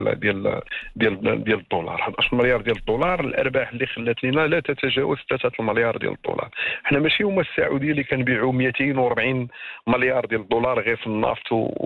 ديال الدولار. 11 مليار ديال الدولار الارباح اللي خلات لنا لا تتجاوز 3 مليار ديال الدولار. حنا ماشي هما السعوديه اللي كنبيعوا 240 مليار ديال الدولار غير في النفط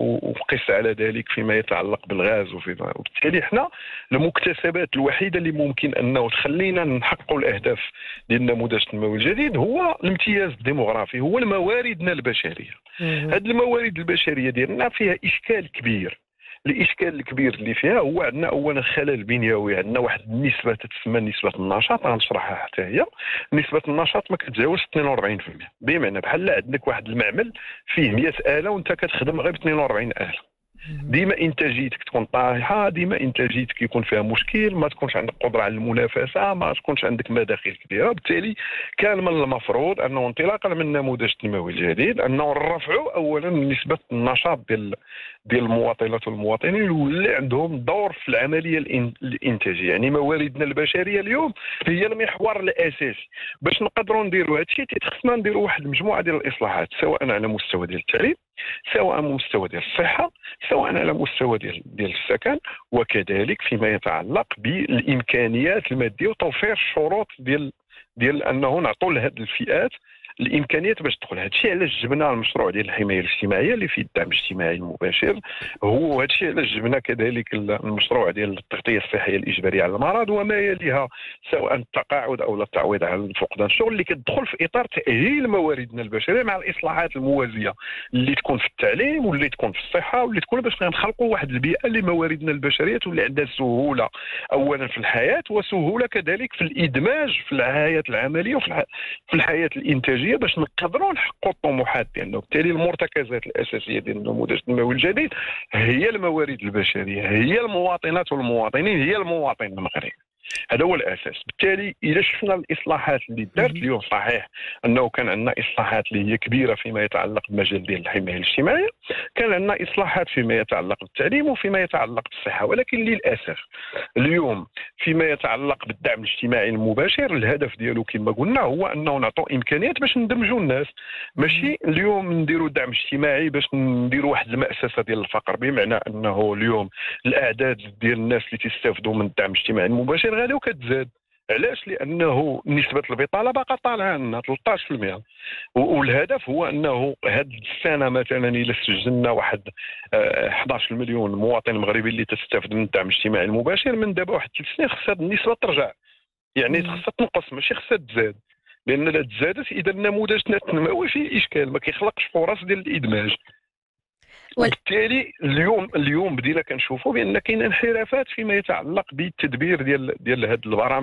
وقس على ذلك فيما يتعلق بالغاز وبالتالي حنا المكتسبات الوحيده اللي ممكن انه تخلينا نحققوا الاهداف ديال النموذج التنموي الجديد هو الامتياز الديموغرافي، هو المواردنا البشريه. هذه الموارد البشريه ديالنا فيها اشكال كبير. الاشكال الكبير اللي فيها هو عندنا اولا خلل بنيوي، عندنا واحد النسبه تتسمى نسبه النشاط، غنشرحها حتى هي. نسبه النشاط ما كتجاوزش 42%، بمعنى بحال عندك واحد المعمل فيه 100 آلة وانت كتخدم غير ب 42 آلة. ديما انتاجيتك تكون طايحه، ديما انتاجيتك يكون فيها مشكل، ما تكونش عندك قدره على المنافسه، ما تكونش عندك مداخل كبيره. بالتالي كان من المفروض انه انطلاقا من النموذج التنموي الجديد انه نرفعوا اولا نسبه النشاط ديال المواطنات والمواطنين واللي عندهم دور في العمليه الانتاجيه. يعني مواردنا البشريه اليوم هي المحور الاساسي. باش نقدروا نديروا هذا الشيء خصنا نديروا واحد المجموعه ديال الاصلاحات، سواء على مستوى ديال التعليم، سواء على مستوى ديال الصحه، سواء على مستوى ديال السكن، وكذلك فيما يتعلق بالامكانيات الماديه وتوفير الشروط ديال انه نعطوا لهذه الفئات الامكانيات باش تدخل. هذا الشيء علاش جبنا المشروع ديال الحمايه الاجتماعيه اللي فيه الدعم الاجتماعي المباشر، هو هذا الشيء علاش جبنا كذلك المشروع ديال التغطيه الصحيه الاجباريه على المرض وما يليها، سواء التقاعد او التعويض على فقدان الشغل، اللي كتدخل في اطار تاهيل مواردنا البشريه مع الاصلاحات الموازيه اللي تكون في التعليم واللي تكون في الصحه واللي تكون باش نخلقوا واحد البيئه لمواردنا البشريه واللي عندها سهوله اولا في الحياه وسهوله كذلك في الادماج في الحياه العمليه وفي الحياه الانتاجيه باش نقدروا نحققوا الطموحات ديالنا. وبالتالي المرتكزات الاساسيه ديال النموذج التنموي الجديد هي الموارد البشريه، هي المواطنات والمواطنين، هي المواطن المغربي. هذا هو الاساس. بالتالي اذا شفنا الاصلاحات اللي دارت اليوم، صحيح انه كان عندنا اصلاحات اللي هي كبيره فيما يتعلق بالمجال ديال الحمايه الاجتماعيه، كان عندنا اصلاحات فيما يتعلق بالتعليم وفيما يتعلق بالصحه، ولكن للاسف اليوم فيما يتعلق بالدعم الاجتماعي المباشر الهدف ديالو كما قلنا هو انه نعطوا امكانيات باش ندمجوا الناس. ماشي اليوم نديروا دعم اجتماعي باش نديروا واحد المأسسه ديال الفقر، بمعنى انه اليوم الاعداد ديال الناس اللي تستافدوا من الدعم الاجتماعي المباشر غادي وكتزاد. علاش؟ لانه نسبه البطاله باقا طالعه عندنا 13%، والهدف هو انه هذه السنه مثلا الا سجلنا واحد 11 مليون مواطن مغربي اللي تستافد من الدعم الاجتماعي المباشر، من دابا واحد 3 سنين خصها النسبه ترجع، يعني خصها تنقص ماشي خصها تزاد، لان لا تزادت اذا النموذج التنموي فيه اشكال، ما كيخلقش فرص ديال الادماج. وبالتالي اليوم بدينا كنشوفوا بان كاين انحرافات فيما يتعلق بالتدبير ديال هذه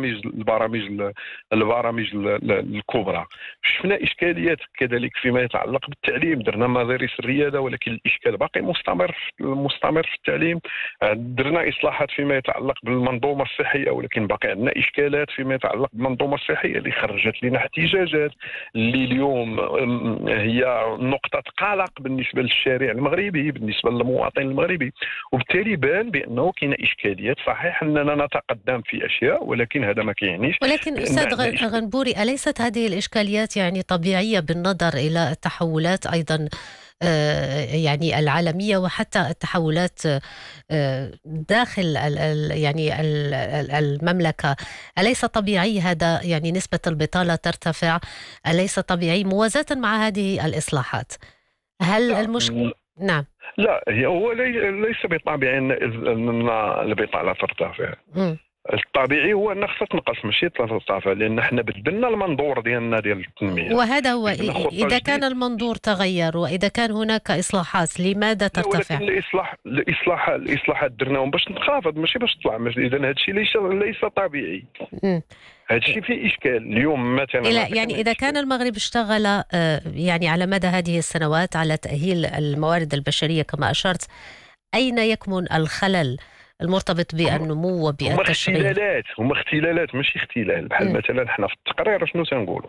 البرامج الكبرى. شفنا اشكاليات كذلك فيما يتعلق بالتعليم، درنا مدارس الرياده ولكن الاشكال باقي مستمر في التعليم. درنا اصلاحات فيما يتعلق بالمنظومه الصحيه ولكن باقي عندنا اشكالات فيما يتعلق بالمنظومه الصحيه اللي خرجت لنا احتجاجات اللي اليوم هي نقطه قلق بالنسبه للشارع المغربي، بالنسبه للمواطن المغربي. وبالتالي بان بانه كاين اشكاليات. صحيح اننا نتقدم في اشياء ولكن هذا ما كيعنيش. ولكن استاذ غنبوري، اليست هذه الاشكاليات يعني طبيعيه بالنظر الى التحولات ايضا يعني العالميه وحتى التحولات داخل يعني المملكه؟ أليس طبيعي هذا؟ يعني نسبه البطاله ترتفع، أليس طبيعي موازاة مع هذه الاصلاحات؟ هل المشكله؟ نعم. لا، هو ليس بطبيعي ان البطاله ترتفع. الطبيعي هو ان خصها تنقص ماشي ترتفع، لان احنا بدلنا المنظور ديالنا ديال التنميه. وهذا هو اذا كان المنظور تغير واذا كان هناك اصلاحات لماذا ترتفع؟ ولكن الاصلاحات درناهم باش تنخفض ماشي باش تطلع. اذا هذا الشيء ليس طبيعي. هذا الشيء فيه اشكال. اليوم مثلا يعني اذا كان المغرب اشتغل يعني على مدى هذه السنوات على تأهيل الموارد البشرية كما أشرت، أين يكمن الخلل المرتبط بالنمو وبالتشغيل؟ هم اختلالات ماشي اختلال. بحال مثلا احنا في التقرير شنو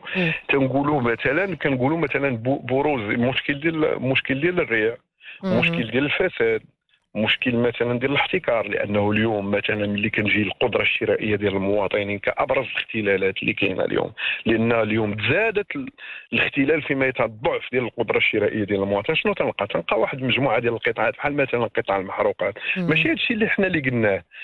كنقولوا مثلا بروز مشكل ديال الريع، مشكل ديال الفساد، مشكل مثلا ديال الاحتكار، لانه اليوم مثلا ملي كنجي القدره الشرائيه ديال المواطنين كابرز الاختلالات اللي كاينه اليوم، لان اليوم تزادت الاختلال فيما يتعلق بالضعف ديال القدره الشرائيه ديال المواطن. شنو تنلقى واحد المجموعه ديال القطاعات بحال مثلا قطاع المحروقات، ماشي هادشي اللي حنا اللي قلناه،